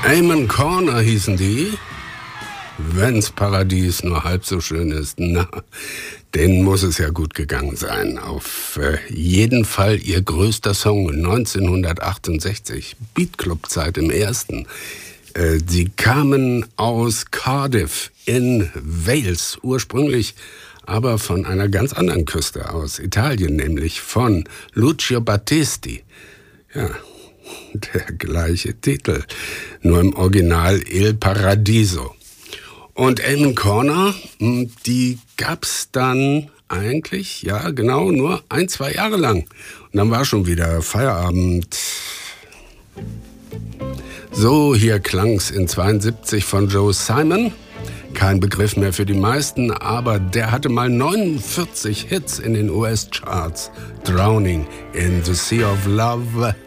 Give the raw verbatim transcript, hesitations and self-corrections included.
Amen Corner hießen die. Wenn's Paradies nur halb so schön ist, na, denen muss es ja gut gegangen sein. Auf äh, jeden Fall ihr größter Song neunzehnhundertachtundsechzig, Beat Club Zeit im ersten. Äh, sie kamen aus Cardiff in Wales ursprünglich, aber von einer ganz anderen Küste aus Italien, nämlich von Lucio Battisti. Ja, der gleiche Titel, nur im Original Il Paradiso. Und Amen Corner, die gab's dann eigentlich, ja genau, nur ein, zwei Jahre lang. Und dann war schon wieder Feierabend. So, hier klang's in zweiundsiebzig von Joe Simon. Kein Begriff mehr für die meisten, aber der hatte mal neunundvierzig Hits in den U S-Charts. Drowning in the Sea of Love.